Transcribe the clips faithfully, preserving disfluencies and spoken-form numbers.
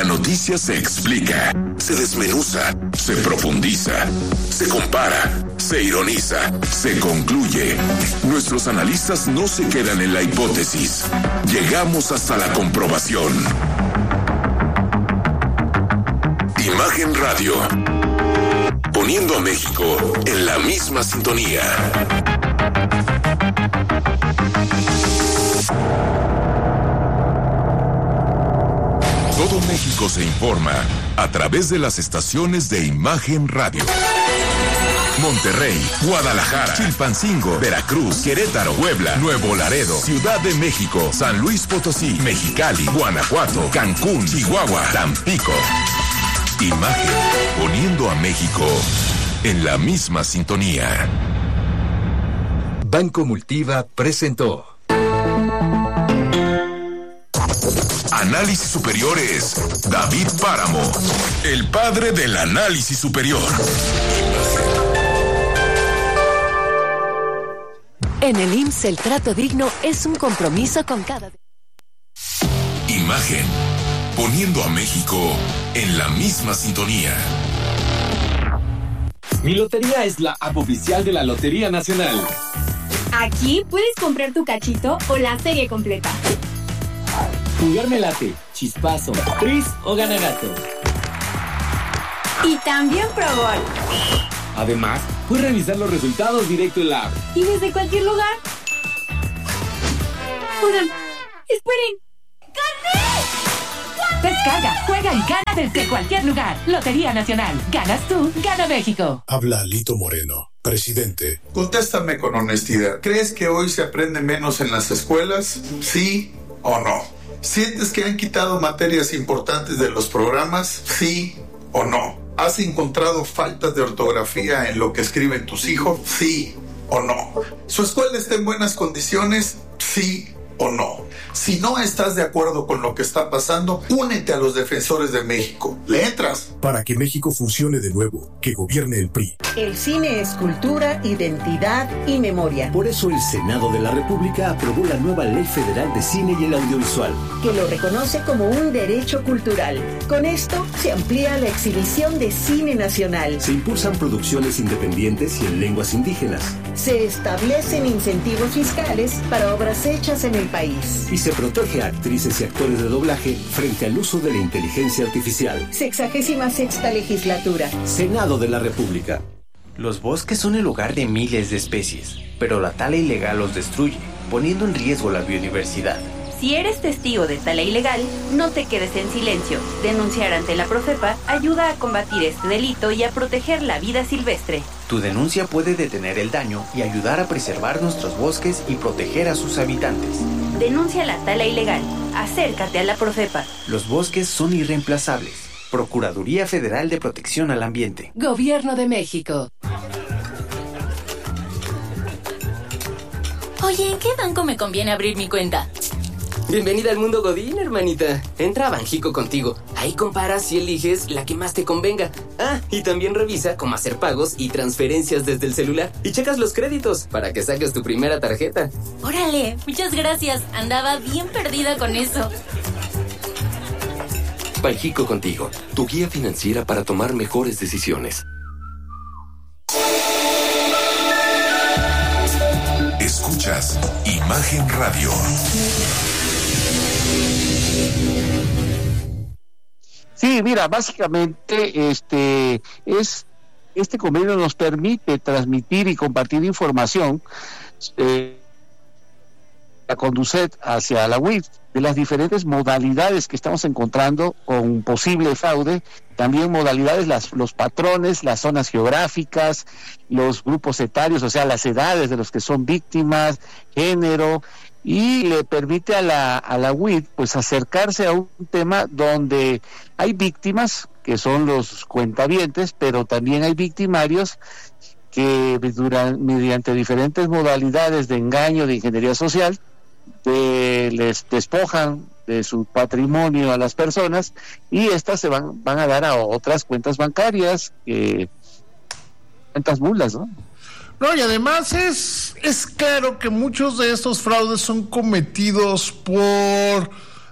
La noticia se explica, se desmenuza, se profundiza, se compara, se ironiza, se concluye. Nuestros analistas no se quedan en la hipótesis. Llegamos hasta la comprobación. Imagen Radio. Poniendo a México en la misma sintonía. Todo México se informa a través de las estaciones de Imagen Radio. Monterrey, Guadalajara, Chilpancingo, Veracruz, Querétaro, Puebla, Nuevo Laredo, Ciudad de México, San Luis Potosí, Mexicali, Guanajuato, Cancún, Chihuahua, Tampico. Imagen, poniendo a México en la misma sintonía. Banco Multiva presentó Análisis Superiores, David Páramo, el padre del análisis superior. En el I M S S el trato digno es un compromiso con cada... Imagen, poniendo a México en la misma sintonía. Mi lotería es la app oficial de la Lotería Nacional. Aquí puedes comprar tu cachito o la serie completa. Jugarme late, chispazo, tris o ganagato. Y también Pro Gol. Además, puedes revisar los resultados directo en la app. Y desde cualquier lugar. Oigan, esperen. ¡Gané! Descarga, juega y gana desde cualquier lugar. Lotería Nacional. Ganas tú, gana México. Habla Alito Moreno, presidente. Contéstame con honestidad. ¿Crees que hoy se aprende menos en las escuelas? ¿Sí o no? ¿Sientes que han quitado materias importantes de los programas? ¿Sí o no? ¿Has encontrado faltas de ortografía en lo que escriben tus hijos? ¿Sí o no? ¿Su escuela está en buenas condiciones? ¿Sí o no? Si no estás de acuerdo con lo que está pasando, únete a los defensores de México. ¿Le entras? Para que México funcione de nuevo, que gobierne el P R I. El cine es cultura, identidad y memoria. Por eso el Senado de la República aprobó la nueva Ley Federal de Cine y el Audiovisual, que lo reconoce como un derecho cultural. Con esto se amplía la exhibición de cine nacional. Se impulsan producciones independientes y en lenguas indígenas. Se establecen incentivos fiscales para obras hechas en el país. Y se protege a actrices y actores de doblaje frente al uso de la inteligencia artificial. Sexagésima sexta legislatura. Senado de la República. Los bosques son el hogar de miles de especies, pero la tala ilegal los destruye, poniendo en riesgo la biodiversidad. Si eres testigo de tala ilegal, no te quedes en silencio. Denunciar ante la Profepa ayuda a combatir este delito y a proteger la vida silvestre. Tu denuncia puede detener el daño y ayudar a preservar nuestros bosques y proteger a sus habitantes. Denuncia la tala ilegal. Acércate a la Profepa. Los bosques son irreemplazables. Procuraduría Federal de Protección al Ambiente. Gobierno de México. Oye, ¿en qué banco me conviene abrir mi cuenta? Bienvenida al mundo Godín, hermanita. Entra a Banjico contigo. Ahí comparas y eliges la que más te convenga. Ah, y también revisa cómo hacer pagos y transferencias desde el celular. Y checas los créditos para que saques tu primera tarjeta. Órale, muchas gracias. Andaba bien perdida con eso. Banjico contigo, tu guía financiera para tomar mejores decisiones. Escuchas Imagen Radio. Sí, mira, básicamente este es este convenio nos permite transmitir y compartir información eh, a Conducet hacia la U I F de las diferentes modalidades que estamos encontrando con posible fraude, también modalidades, las, los patrones, las zonas geográficas, los grupos etarios, o sea, las edades de los que son víctimas, género, y le permite a la, a la U I F pues acercarse a un tema donde hay víctimas, que son los cuentavientes, pero también hay victimarios que duran, mediante diferentes modalidades de engaño, de ingeniería social, de, les despojan de su patrimonio a las personas y estas se van, van a dar a otras cuentas bancarias, eh, cuentas mulas, ¿no? No, y además es, es claro que muchos de estos fraudes son cometidos por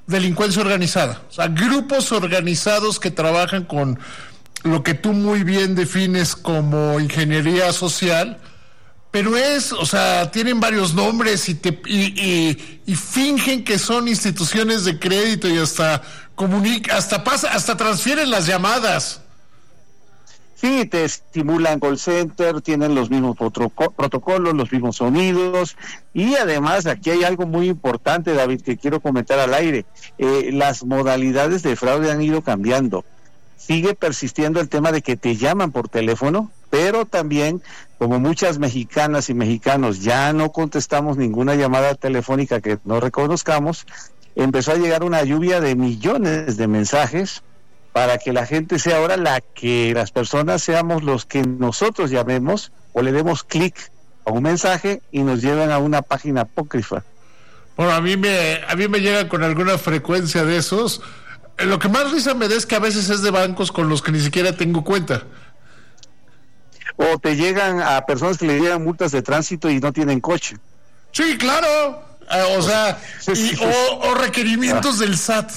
delincuencia organizada, o sea, grupos organizados que trabajan con lo que tú muy bien defines como ingeniería social, pero es, o sea, tienen varios nombres y, te, y, y, y fingen que son instituciones de crédito y hasta comunica, hasta pasa, hasta transfieren las llamadas. Sí, te estimulan call center, tienen los mismos protocolos, los mismos sonidos, y además aquí hay algo muy importante, David, que quiero comentar al aire. Eh, las modalidades de fraude han ido cambiando. Sigue persistiendo el tema de que te llaman por teléfono, pero también, como muchas mexicanas y mexicanos ya no contestamos ninguna llamada telefónica que no reconozcamos, empezó a llegar una lluvia de millones de mensajes para que la gente sea ahora la que las personas seamos los que nosotros llamemos o le demos clic a un mensaje y nos lleven a una página apócrifa. Bueno, a mí me a mí me llega con alguna frecuencia de esos. Lo que más risa me da es que a veces es de bancos con los que ni siquiera tengo cuenta. O te llegan a personas que le llegan multas de tránsito y no tienen coche. Sí, claro. Uh, o sea, y, o, o requerimientos ah. del S A T.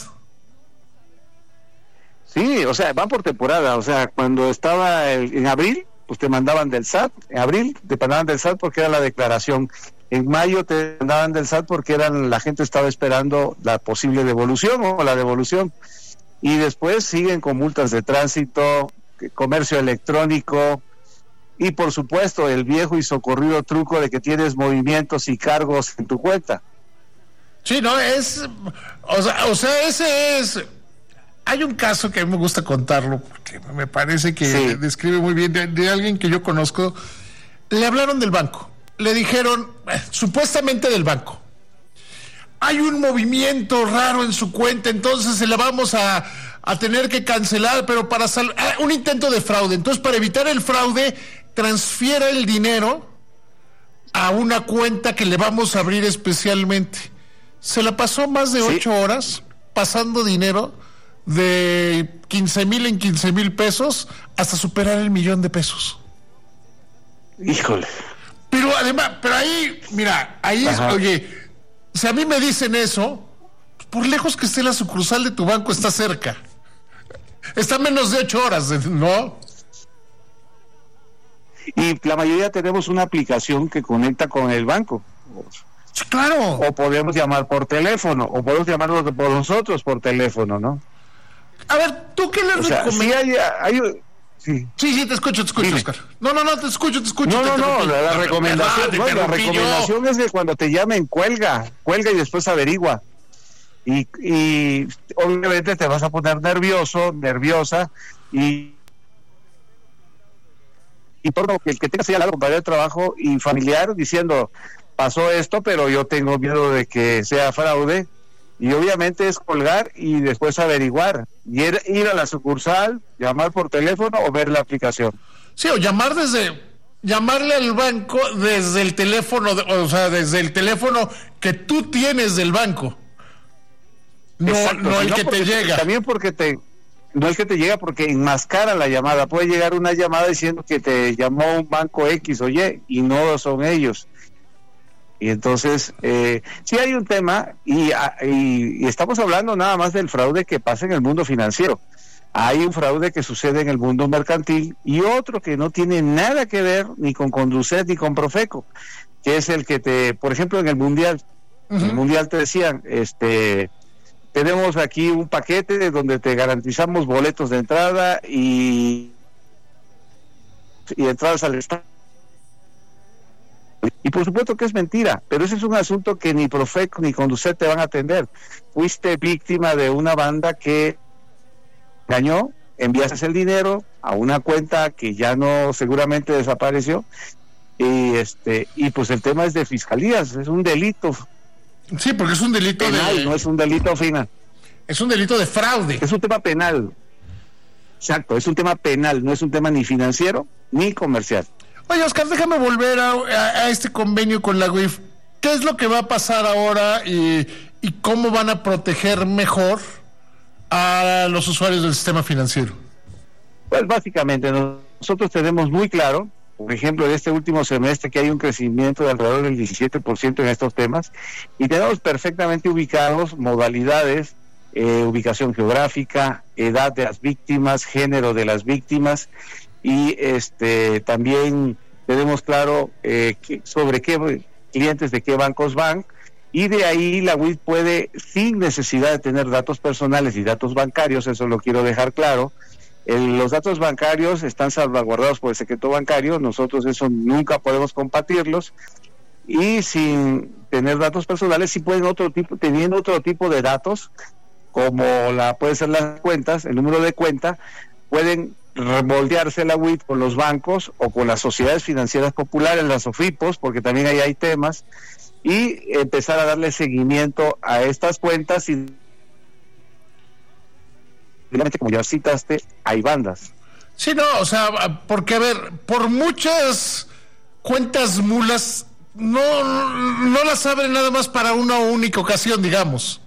Sí, o sea, van por temporada, o sea, cuando estaba el, en abril, pues te mandaban del S A T, en abril te mandaban del S A T porque era la declaración, en mayo te mandaban del S A T porque eran, la gente estaba esperando la posible devolución o la devolución, y después siguen con multas de tránsito, comercio electrónico, y por supuesto el viejo y socorrido truco de que tienes movimientos y cargos en tu cuenta. Sí, no, es, o sea, o sea ese es... Hay un caso que a mí me gusta contarlo porque me parece que sí. describe muy bien de, de alguien que yo conozco. Le hablaron del banco, le dijeron, eh, supuestamente del banco, hay un movimiento raro en su cuenta, entonces se la vamos a, a tener que cancelar, pero para sal eh, un intento de fraude, entonces para evitar el fraude, transfiera el dinero a una cuenta que le vamos a abrir especialmente. Se la pasó más de ocho sí. horas pasando dinero de quince mil en quince mil pesos hasta superar el millón de pesos. Híjole. Pero además, pero ahí, mira, ahí es, oye, si a mí me dicen eso, por lejos que esté la sucursal de tu banco, está cerca. Está a menos de ocho horas, ¿no? Y la mayoría tenemos una aplicación que conecta con el banco. Sí, claro. O podemos llamar por teléfono, o podemos llamarlos por nosotros por teléfono, ¿no? A ver, ¿tú qué le recomiendas? Sí, hay, hay, sí. sí, sí, te escucho, te escucho, Dime. Oscar. No, no, no, te escucho, te escucho. No, te no, no, la, la recomendación, no, la recomendación es que cuando te llamen, cuelga, cuelga y después averigua. Y, y obviamente te vas a poner nervioso, nerviosa, y y por lo que el que tenga sea al lado, compañero de trabajo y familiar, diciendo, pasó esto, pero yo tengo miedo de que sea fraude. Y obviamente es colgar y después averiguar, y ir, ir a la sucursal, llamar por teléfono o ver la aplicación. Sí, o llamar desde, llamarle al banco desde el teléfono, de, o sea, desde el teléfono que tú tienes del banco. No, Exacto, no el no que te llega. También porque te, no el que te llega porque enmascara la llamada. Puede llegar una llamada diciendo que te llamó un banco X o Y y no son ellos. Y entonces, eh, sí hay un tema, y, y, y estamos hablando nada más del fraude que pasa en el mundo financiero. Hay un fraude que sucede en el mundo mercantil y otro que no tiene nada que ver ni con Conducet ni con Profeco, que es el que te, por ejemplo, en el Mundial, uh-huh. en el Mundial te decían, este, tenemos aquí un paquete donde te garantizamos boletos de entrada y, y entradas al estadio. Y por supuesto que es mentira, pero ese es un asunto que ni Profeco ni Conducet te van a atender. Fuiste víctima de una banda que engañó, enviaste el dinero a una cuenta que ya no, seguramente desapareció, y este y pues el tema es de fiscalías, es un delito. Sí, porque es un delito penal, de... no es un delito final. Es un delito de fraude. Es un tema penal. Exacto, es un tema penal, no es un tema ni financiero ni comercial. Oye, Oscar, déjame volver a, a, a este convenio con la U I F. ¿Qué es lo que va a pasar ahora y, y cómo van a proteger mejor a los usuarios del sistema financiero? Pues básicamente nosotros tenemos muy claro por ejemplo, de este último semestre, que hay un crecimiento de alrededor del diecisiete por ciento en estos temas, y tenemos perfectamente ubicados modalidades, eh, ubicación geográfica, edad de las víctimas, género de las víctimas, y este también tenemos claro eh, que, sobre qué clientes de qué bancos van, y de ahí la U I T puede, sin necesidad de tener datos personales y datos bancarios, eso lo quiero dejar claro. El, los datos bancarios están salvaguardados por el secreto bancario, nosotros eso nunca podemos compartirlos, y sin tener datos personales sí pueden otro tipo, teniendo otro tipo de datos, como la puede ser las cuentas, el número de cuenta, pueden remoldearse la U I T con los bancos o con las sociedades financieras populares, las OFIPOS, porque también ahí hay temas, y empezar a darle seguimiento a estas cuentas y como ya citaste, hay bandas. Sí, no, o sea, porque a ver, por muchas cuentas mulas, no, no las abren nada más para una única ocasión, digamos.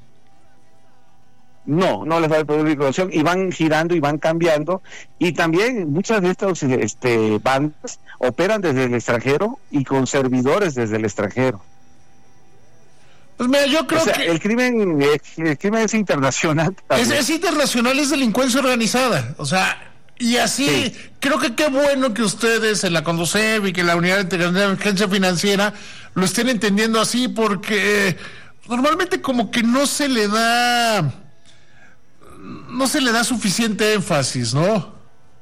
No, no les da la única ocasión, y van girando y van cambiando, y también muchas de estas este, bandas operan desde el extranjero y con servidores desde el extranjero. Pues mira, yo creo o sea, que el crimen, el crimen es internacional. Es, es internacional, es delincuencia organizada. O sea, y así, sí. Creo que qué bueno que ustedes en la Conducef y que la Unidad de Inteligencia Financiera lo estén entendiendo así, porque normalmente como que no se le da, no se le da suficiente énfasis, ¿no?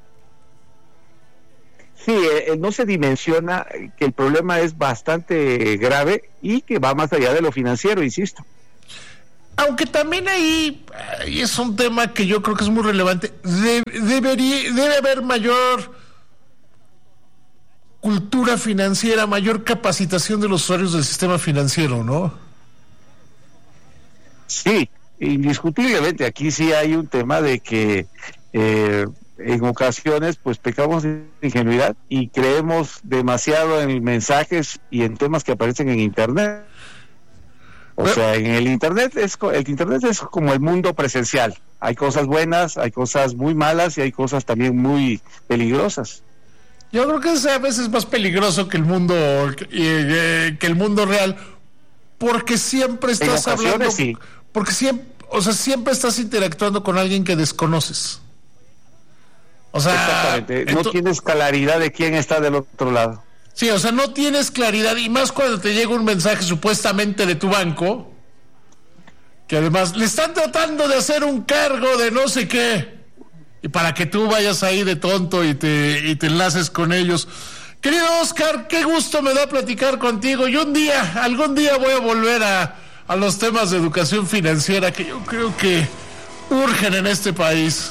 Sí, eh, no se dimensiona que el problema es bastante grave y que va más allá de lo financiero, insisto. Aunque también ahí, ahí es un tema que yo creo que es muy relevante, de, debería, debe haber mayor cultura financiera, mayor capacitación de los usuarios del sistema financiero, ¿no? Sí, indiscutiblemente, aquí sí hay un tema de que eh, en ocasiones pues pecamos de ingenuidad y creemos demasiado en mensajes y en temas que aparecen en internet. O Pero, sea, en el internet es el internet es como el mundo presencial. Hay cosas buenas, hay cosas muy malas y hay cosas también muy peligrosas. Yo creo que es a veces más peligroso que el mundo eh, que el mundo real, porque siempre estás hablando, sí. porque siempre, o sea, siempre estás interactuando con alguien que desconoces. O sea, exactamente, no tienes claridad de quién está del otro lado. Sí, o sea, no tienes claridad, y más cuando te llega un mensaje supuestamente de tu banco, que además le están tratando de hacer un cargo de no sé qué, y para que tú vayas ahí de tonto y te, y te enlaces con ellos. Querido Oscar, qué gusto me da platicar contigo, y un día, algún día voy a volver a, a los temas de educación financiera que yo creo que urgen en este país.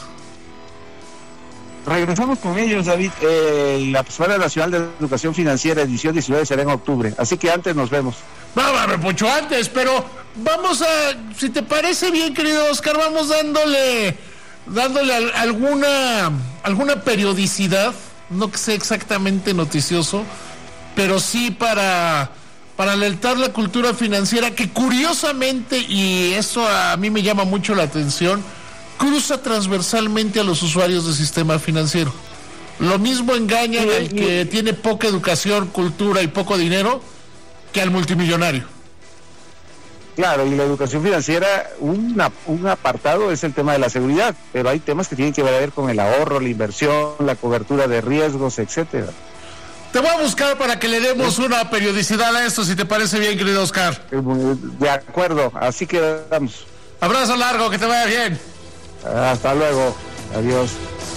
Regresamos con ellos, David. Eh, la Semana Nacional de Educación Financiera, edición diecinueve, será en octubre. Así que antes nos vemos. Vamos, mucho antes, pero vamos a, si te parece bien, querido Oscar, vamos dándole, dándole alguna, alguna periodicidad, no que sea exactamente noticioso, pero sí para, para alertar la cultura financiera, que curiosamente, y eso a mí me llama mucho la atención, cruza transversalmente a los usuarios del sistema financiero. Lo mismo engañan sí, al que sí. tiene poca educación, cultura y poco dinero que al multimillonario. Claro, y la educación financiera, una, un apartado es el tema de la seguridad, pero hay temas que tienen que ver con el ahorro, la inversión, la cobertura de riesgos, etcétera. Te voy a buscar para que le demos una periodicidad a esto, si te parece bien, querido Oscar. De acuerdo, así que vamos. Abrazo largo, que te vaya bien. Hasta luego, adiós.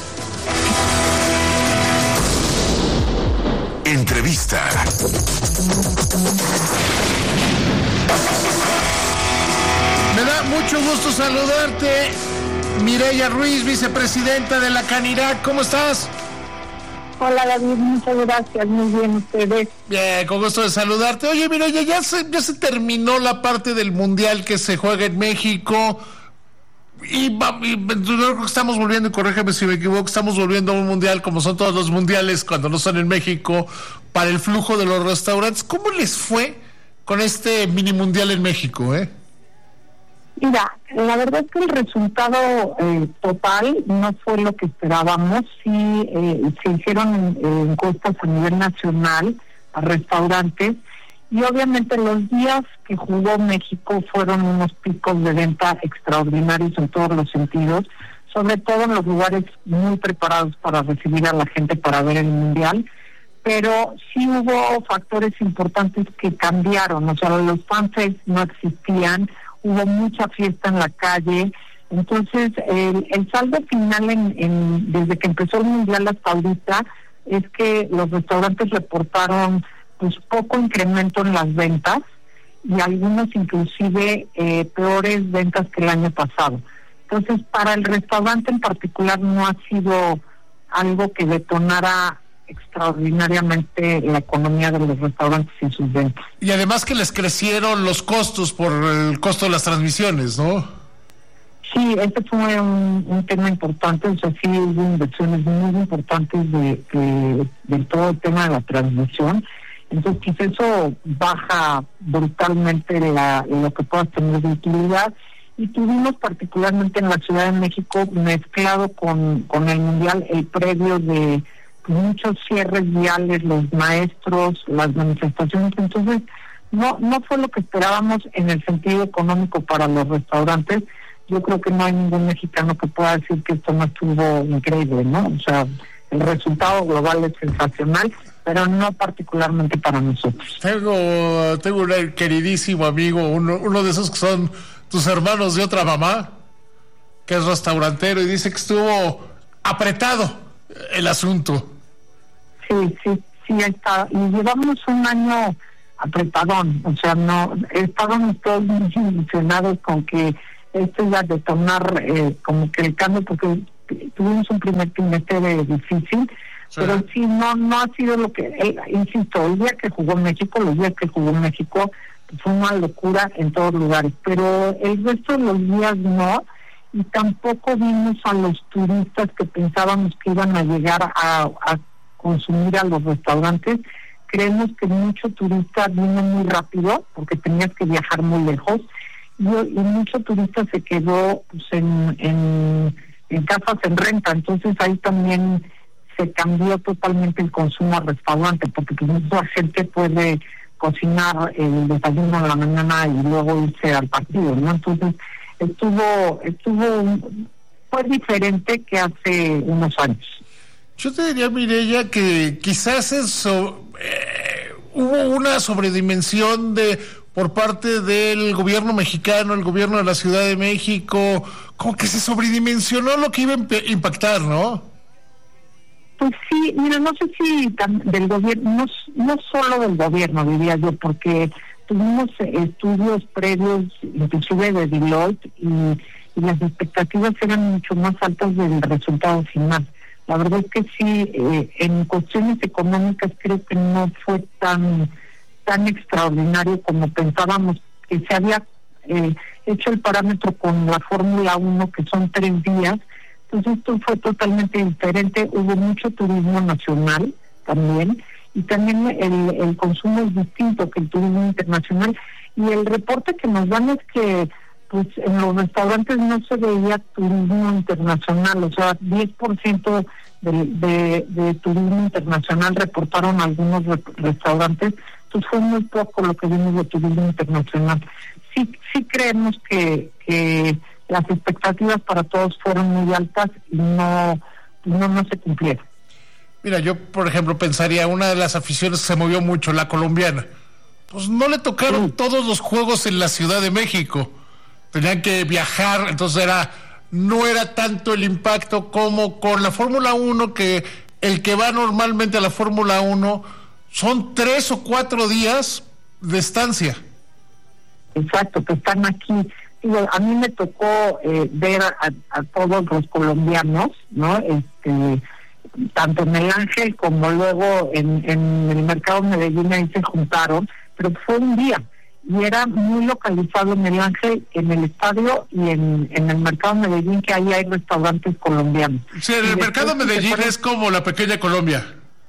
Entrevista. Me da mucho gusto saludarte, Mireya Ruiz, vicepresidenta de la Canirac. ¿Cómo estás? Hola, David, muchas gracias, muy bien, ustedes. Bien, con gusto de saludarte. Oye, Mireya, ya se, ya se terminó la parte del Mundial que se juega en México. Y, y estamos volviendo, corrígeme si me equivoco, estamos volviendo a un mundial como son todos los mundiales cuando no son en México, para el flujo de los restaurantes. ¿Cómo les fue con este mini mundial en México, eh? Mira, la verdad es que el resultado eh, total no fue lo que esperábamos. Sí, eh, se hicieron eh, encuestas a nivel nacional a restaurantes y obviamente los días que jugó México fueron unos picos de venta extraordinarios en todos los sentidos, sobre todo en los lugares muy preparados para recibir a la gente para ver el Mundial, pero sí hubo factores importantes que cambiaron, o sea, los fanfests no existían, hubo mucha fiesta en la calle, entonces el, el saldo final en, en, desde que empezó el Mundial hasta ahorita es que los restaurantes reportaron pues poco incremento en las ventas y algunos inclusive eh, peores ventas que el año pasado. Entonces para el restaurante en particular no ha sido algo que detonara extraordinariamente la economía de los restaurantes y sus ventas. Y además que les crecieron los costos por el costo de las transmisiones, ¿no? Sí, este fue un, un tema importante, o sea, sí hubo inversiones muy importantes de, de, de todo el tema de la transmisión, entonces pues eso baja brutalmente la, lo que puedas tener de utilidad, y tuvimos particularmente en la Ciudad de México, mezclado con, con el Mundial, el previo de muchos cierres viales, los maestros, las manifestaciones, entonces no no fue lo que esperábamos en el sentido económico para los restaurantes. Yo creo que no hay ningún mexicano que pueda decir que esto no estuvo increíble, ¿no? O sea, el resultado global es sensacional, pero no particularmente para nosotros. Tengo, tengo un queridísimo amigo, uno, uno de esos que son tus hermanos de otra mamá, que es restaurantero, y dice que estuvo apretado el asunto. Sí, sí, sí, está. Y llevamos un año apretadón, o sea, no, estábamos todos muy ilusionados con que esto iba a detonar eh, como que el cambio, porque tuvimos un primer trimestre difícil, sí. Pero sí, no no ha sido lo que, eh, insisto, el día que jugó México, los días que jugó México, fue una locura en todos lugares, pero el resto de los días no, y tampoco vimos a los turistas que pensábamos que iban a llegar a, a consumir a los restaurantes. Creemos que mucho turista vino muy rápido porque tenías que viajar muy lejos y, y mucho turista se quedó pues, en, en, en casas en renta, entonces ahí también se cambió totalmente el consumo al restaurante porque pues, mucha gente puede cocinar el desayuno en la mañana y luego irse al partido, ¿no? Entonces estuvo estuvo fue diferente que hace unos años. Yo te diría, Mireya, que quizás eso eh, hubo una sobredimensión de por parte del gobierno mexicano, el gobierno de la Ciudad de México, como que se sobredimensionó lo que iba a impactar, ¿no? Pues sí, mira, no sé si del gobierno, no, no solo del gobierno, diría yo, porque tuvimos estudios previos, inclusive de Deloitte, y, y las expectativas eran mucho más altas del resultado final. La verdad es que sí, eh, en cuestiones económicas creo que no fue tan tan extraordinario como pensábamos, que se había eh, hecho el parámetro con la Fórmula uno, que son tres días. Entonces esto fue totalmente diferente, hubo mucho turismo nacional también, y también el, el consumo es distinto que el turismo internacional, y el reporte que nos dan es que pues en los restaurantes no se veía turismo internacional, o sea, diez por ciento de, de, de turismo internacional reportaron algunos re restaurantes, entonces fue muy poco lo que vimos de turismo internacional. Sí, sí creemos que, que las expectativas para todos fueron muy altas y no, no, no se cumplieron. Mira, yo por ejemplo pensaría, una de las aficiones que se movió mucho, la colombiana, pues no le tocaron sí. todos los juegos en la Ciudad de México, tenían que viajar, entonces era no era tanto el impacto como con la Fórmula uno, que el que va normalmente a la Fórmula uno son tres o cuatro días de estancia. Exacto, que están aquí. Digo, a mí me tocó eh, ver a, a todos los colombianos, ¿no? Este, tanto en el Ángel como luego en, en el mercado Medellín, ahí se juntaron, pero fue un día y era muy localizado en el Ángel, en el estadio y en, en el mercado Medellín, que ahí hay restaurantes colombianos. Sí, el mercado Medellín fueron... es como la pequeña Colombia.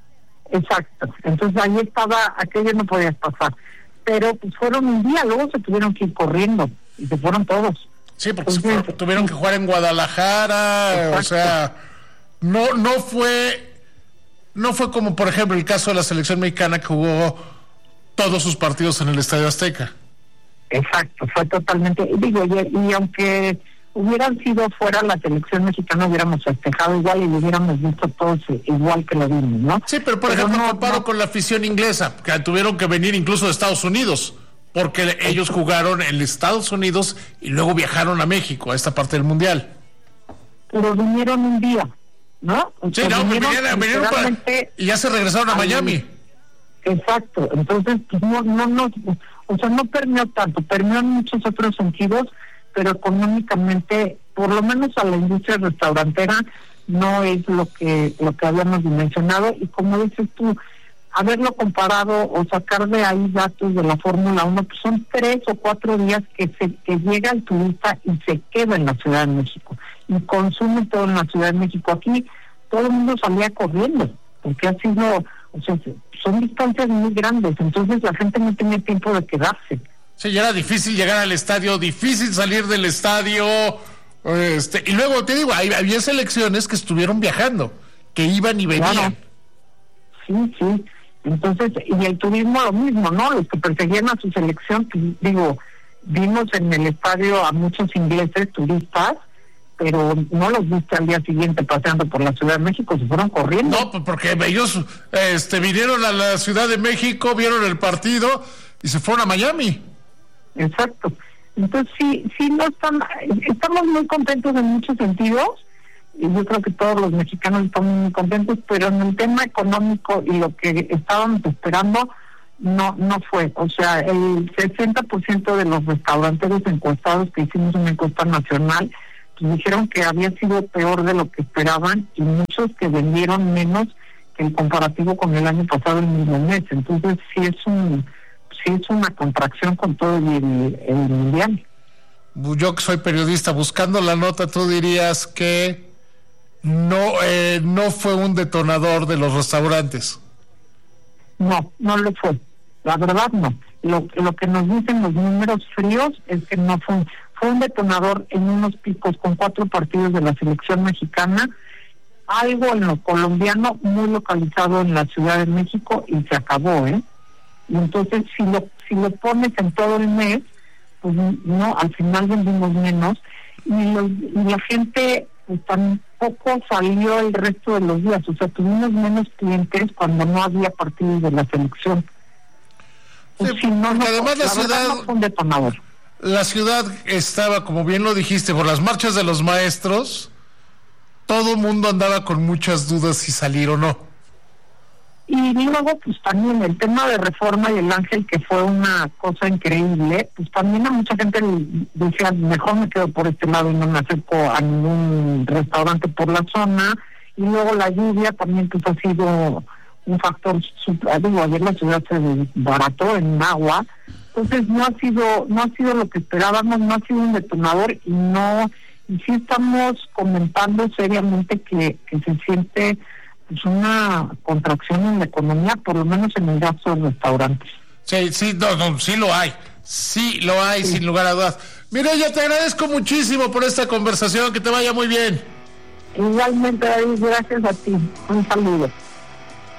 Exacto, entonces ahí estaba, aquello no podías pasar, pero pues fueron un día, luego se tuvieron que ir corriendo y se fueron todos. Sí, porque Entonces, fue, tuvieron que jugar en Guadalajara, exacto. O sea, no, no fue, no fue como por ejemplo el caso de la selección mexicana que jugó todos sus partidos en el Estadio Azteca. Exacto, fue totalmente, digo, y, y aunque hubieran sido fuera la selección mexicana, hubiéramos festejado igual y lo hubiéramos visto todos igual que lo vimos, ¿no? Sí, pero por pero ejemplo, no, comparo no. con la afición inglesa, que tuvieron que venir incluso de Estados Unidos, porque ellos jugaron en Estados Unidos y luego viajaron a México, a esta parte del Mundial. Pero vinieron un día, ¿no? O sí, no, vinieron, vinieron, vinieron para, y ya se regresaron a Miami. Exacto, entonces pues no, no, no, o sea, no permeó tanto, permeó en muchos otros sentidos, pero económicamente, por lo menos a la industria restaurantera, no es lo que lo que habíamos dimensionado, y como dices tú, haberlo comparado o sacar de ahí datos de la Fórmula uno, pues son tres o cuatro días que se que llega el turista y se queda en la Ciudad de México, y consume todo en la Ciudad de México. Aquí todo el mundo salía corriendo, porque ha sido, o sea, son distancias muy grandes, entonces la gente no tenía tiempo de quedarse. Sí, ya era difícil llegar al estadio, difícil salir del estadio, este, y luego te digo, hay, había selecciones que estuvieron viajando, que iban y venían. Claro. Sí, sí, entonces, y el turismo lo mismo, ¿no? Los que perseguían a su selección, pues, digo, vimos en el estadio a muchos ingleses turistas, pero no los viste al día siguiente paseando por la Ciudad de México, se fueron corriendo. No, pues porque ellos este, vinieron a la Ciudad de México, vieron el partido y se fueron a Miami. Exacto. Entonces sí, sí no están, estamos muy contentos en muchos sentidos, y yo creo que todos los mexicanos estamos muy contentos, pero en el tema económico y lo que estábamos esperando no no fue. O sea, el sesenta por ciento de los restauranteros encuestados, que hicimos una encuesta nacional, pues dijeron que había sido peor de lo que esperaban, y muchos que vendieron menos que el comparativo con el año pasado el mismo mes. Entonces sí es un sí es una contracción con todo el, el mundial. Yo que soy periodista, buscando la nota, tú dirías que no eh, no fue un detonador de los restaurantes. No, no lo fue. La verdad no. Lo, lo que nos dicen los números fríos es que no fue un, fue un detonador en unos picos con cuatro partidos de la selección mexicana, algo en lo colombiano muy localizado en la Ciudad de México, y se acabó, ¿eh? Y entonces si lo si lo pones en todo el mes, pues no, al final vendimos menos, y, los, y la gente pues tampoco salió el resto de los días, o sea, tuvimos menos clientes cuando no había partidos de la selección. Pues, sí, si no, no, además la, la ciudad no fue un detonador. La ciudad estaba, como bien lo dijiste, por las marchas de los maestros, todo el mundo andaba con muchas dudas si salir o no. Y luego, pues también el tema de Reforma y el Ángel, que fue una cosa increíble, pues también a mucha gente decía, mejor me quedo por este lado y no me acerco a ningún restaurante por la zona. Y luego la lluvia también pues ha sido un factor, digo, ayer la ciudad se desbarató en agua, entonces no ha sido no ha sido lo que esperábamos, no ha sido un detonador, y no, y sí estamos comentando seriamente que, que se siente pues una contracción en la economía, por lo menos en el gasto de restaurantes. Sí, sí, no, no, sí lo hay, sí lo hay, sí. Sin lugar a dudas. Mireya, te agradezco muchísimo por esta conversación, que te vaya muy bien. Igualmente, David, gracias a ti, un saludo.